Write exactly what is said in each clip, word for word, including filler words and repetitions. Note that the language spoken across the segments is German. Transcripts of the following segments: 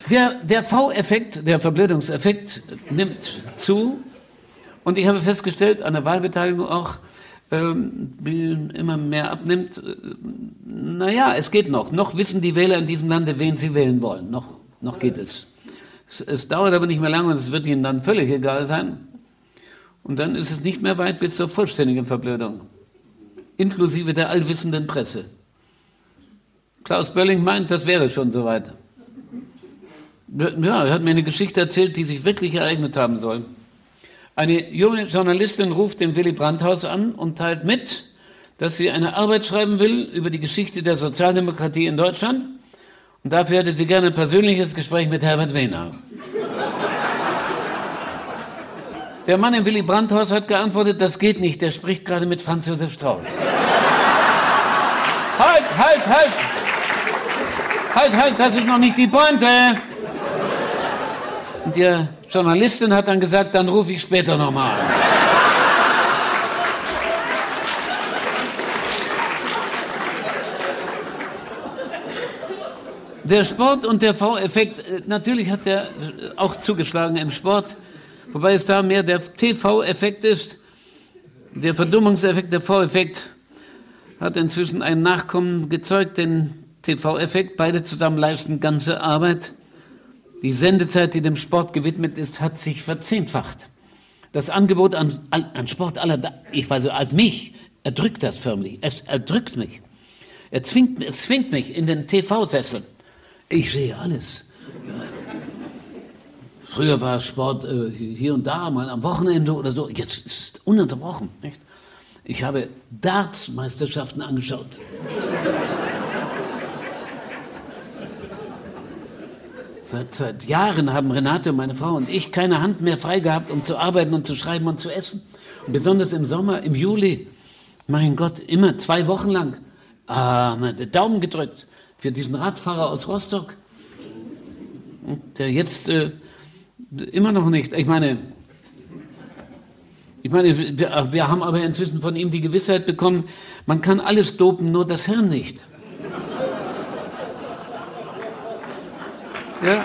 Der, der V-Effekt, der Verblödungseffekt nimmt zu. Und ich habe festgestellt, an der Wahlbeteiligung auch, ähm, die immer mehr abnimmt. Äh, naja, es geht noch. Noch wissen die Wähler in diesem Lande, wen sie wählen wollen. Noch, noch geht es. es. Es dauert aber nicht mehr lange und es wird ihnen dann völlig egal sein. Und dann ist es nicht mehr weit bis zur vollständigen Verblödung. Inklusive der allwissenden Presse. Klaus Bölling meint, das wäre schon soweit. Ja, er hat mir eine Geschichte erzählt, die sich wirklich ereignet haben soll. Eine junge Journalistin ruft im Willy Brandt-Haus an und teilt mit, dass sie eine Arbeit schreiben will über die Geschichte der Sozialdemokratie in Deutschland. Und dafür hätte sie gerne ein persönliches Gespräch mit Herbert Wehner. Der Mann im Willy Brandt-Haus hat geantwortet, das geht nicht, der spricht gerade mit Franz Josef Strauß. Halt, halt, halt! Halt, halt, das ist noch nicht die Pointe! Und die Journalistin hat dann gesagt, dann rufe ich später nochmal an. Der Sport und der V-Effekt, natürlich hat er auch zugeschlagen im Sport, wobei es da mehr der T V-Effekt ist. Der Verdummungseffekt, der V-Effekt hat inzwischen einen Nachkommen gezeugt, den T V-Effekt. Beide zusammen leisten ganze Arbeit. Die Sendezeit, die dem Sport gewidmet ist, hat sich verzehnfacht. Das Angebot an, an Sport aller, ich weiß, als mich, erdrückt das förmlich. Es erdrückt mich. Er zwingt, es zwingt mich in den T V-Sessel. Ich sehe alles. Ja. Früher war Sport äh, hier und da, mal am Wochenende oder so. Jetzt ist es ununterbrochen. Nicht? Ich habe Darts-Meisterschaften angeschaut. Seit, seit Jahren haben Renate, meine Frau und ich keine Hand mehr frei gehabt, um zu arbeiten und zu schreiben und zu essen. Und besonders im Sommer, im Juli, mein Gott, immer zwei Wochen lang, ah, den Daumen gedrückt für diesen Radfahrer aus Rostock, der jetzt äh, immer noch nicht, ich meine, ich meine, wir, wir haben aber inzwischen von ihm die Gewissheit bekommen, man kann alles dopen, nur das Hirn nicht. Ja.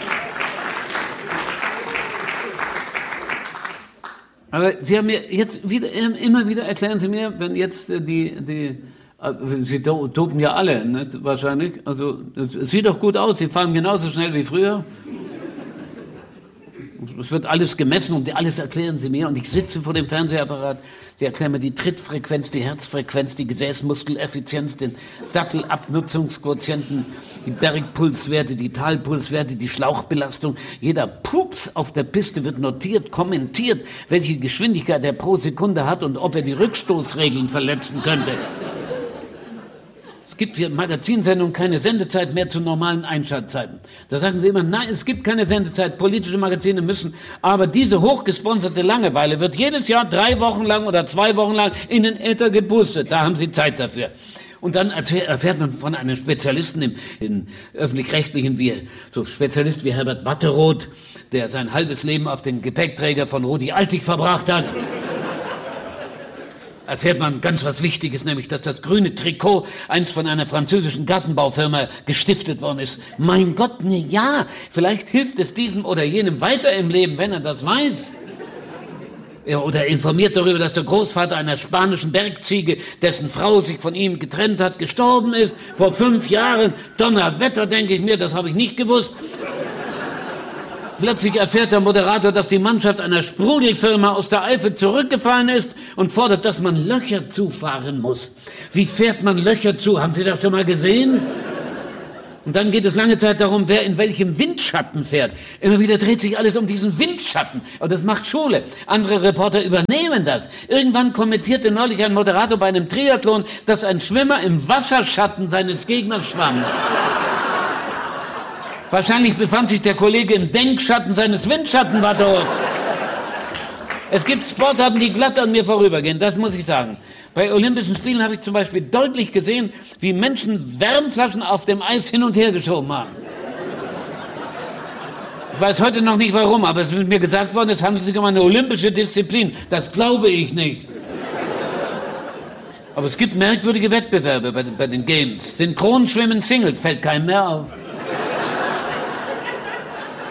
Aber Sie haben mir jetzt wieder, immer wieder erklären Sie mir, wenn jetzt die, die Sie dopen ja alle, nicht? Wahrscheinlich, also es sieht doch gut aus, Sie fahren genauso schnell wie früher. Es wird alles gemessen und alles erklären Sie mir und ich sitze vor dem Fernsehapparat. Sie erklären mir die Trittfrequenz, die Herzfrequenz, die Gesäßmuskeleffizienz, den Sattelabnutzungsquotienten, die Bergpulswerte, die Talpulswerte, die Schlauchbelastung. Jeder Pups auf der Piste wird notiert, kommentiert, welche Geschwindigkeit er pro Sekunde hat und ob er die Rückstoßregeln verletzen könnte. Es gibt für Magazinsendungen keine Sendezeit mehr zu normalen Einschaltzeiten. Da sagen Sie immer, nein, es gibt keine Sendezeit, politische Magazine müssen, aber diese hochgesponserte Langeweile wird jedes Jahr drei Wochen lang oder zwei Wochen lang in den Äther geboostet. Da haben Sie Zeit dafür. Und dann erfährt man von einem Spezialisten im, im Öffentlich-Rechtlichen, wie, so Spezialist wie Herbert Watteroth, der sein halbes Leben auf den Gepäckträger von Rudi Altig verbracht hat. Erfährt man ganz was Wichtiges, nämlich, dass das grüne Trikot einst von einer französischen Gartenbaufirma gestiftet worden ist. Mein Gott, ne, ja, vielleicht hilft es diesem oder jenem weiter im Leben, wenn er das weiß. Ja, oder informiert darüber, dass der Großvater einer spanischen Bergziege, dessen Frau sich von ihm getrennt hat, gestorben ist, vor fünf Jahren. Donnerwetter, denke ich mir, das habe ich nicht gewusst. Plötzlich erfährt der Moderator, dass die Mannschaft einer Sprudelfirma aus der Eifel zurückgefallen ist und fordert, dass man Löcher zufahren muss. Wie fährt man Löcher zu? Haben Sie das schon mal gesehen? Und dann geht es lange Zeit darum, wer in welchem Windschatten fährt. Immer wieder dreht sich alles um diesen Windschatten. Und das macht Schule. Andere Reporter übernehmen das. Irgendwann kommentierte neulich ein Moderator bei einem Triathlon, dass ein Schwimmer im Wasserschatten seines Gegners schwamm. Wahrscheinlich befand sich der Kollege im Denkschatten seines Windschattenwatters. Es gibt Sportarten, die glatt an mir vorübergehen, das muss ich sagen. Bei Olympischen Spielen habe ich zum Beispiel deutlich gesehen, wie Menschen Wärmflaschen auf dem Eis hin und her geschoben haben. Ich weiß heute noch nicht warum, aber es ist mir gesagt worden, es handelt sich um eine olympische Disziplin. Das glaube ich nicht. Aber es gibt merkwürdige Wettbewerbe bei, bei den Games. Synchronschwimmen Singles fällt keinem mehr auf.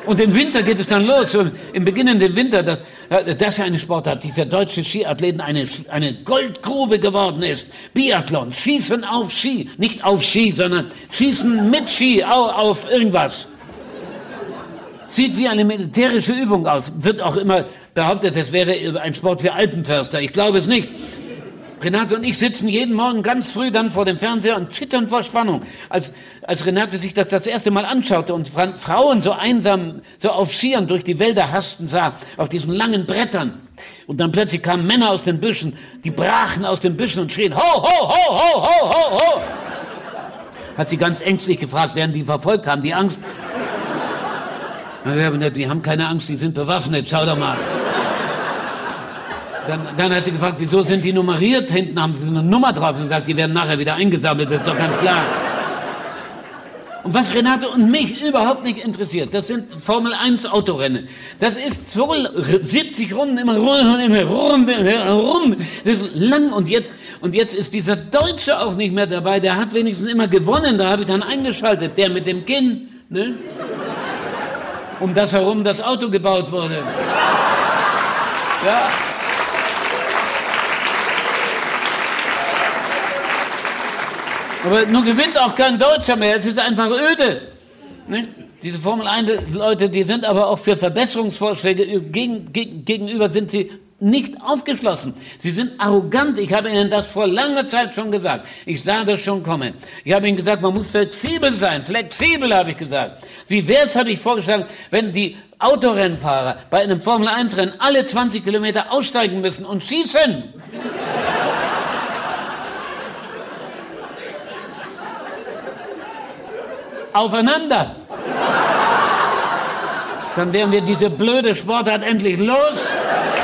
Und im Winter geht es dann los, im beginnenden Winter, dass das ja eine Sportart, die für deutsche Skiathleten eine, eine Goldgrube geworden ist. Biathlon, Schießen auf Ski, nicht auf Ski, sondern Schießen mit Ski auf, auf irgendwas. Sieht wie eine militärische Übung aus, wird auch immer behauptet, es wäre ein Sport für Alpenförster. Ich glaube es nicht. Renate und ich sitzen jeden Morgen ganz früh dann vor dem Fernseher und zittern vor Spannung. Als, als Renate sich das das erste Mal anschaute und Frauen so einsam, so auf Skiern durch die Wälder hasten sah, auf diesen langen Brettern. Und dann plötzlich kamen Männer aus den Büschen, die brachen aus den Büschen und schrien, ho, ho, ho, ho, ho, ho, ho. Hat sie ganz ängstlich gefragt, werden die verfolgt, haben die Angst? Die haben keine Angst, die sind bewaffnet, schau doch mal. Dann, dann hat sie gefragt, wieso sind die nummeriert? Hinten haben sie eine Nummer drauf und gesagt, die werden nachher wieder eingesammelt, das ist doch ganz klar. Und was Renate und mich überhaupt nicht interessiert, das sind Formel eins Autorennen. Das ist so siebzig Runden, immer rum, immer rum, rum. Das ist lang und jetzt, und jetzt ist dieser Deutsche auch nicht mehr dabei, der hat wenigstens immer gewonnen, da habe ich dann eingeschaltet, der mit dem Kinn, ne? Um das herum das Auto gebaut wurde. Ja. Aber nun gewinnt auch kein Deutscher mehr, es ist einfach öde. Nicht? Diese Formel eins Leute, die sind aber auch für Verbesserungsvorschläge gegen, gegen, gegenüber sind sie nicht aufgeschlossen. Sie sind arrogant. Ich habe Ihnen das vor langer Zeit schon gesagt. Ich sah das schon kommen. Ich habe Ihnen gesagt, man muss flexibel sein. Flexibel, habe ich gesagt. Wie wäre es, habe ich vorgeschlagen, wenn die Autorennfahrer bei einem Formel eins Rennen alle zwanzig Kilometer aussteigen müssen und schießen? Aufeinander. Dann wären wir diese blöde Sportart endlich los.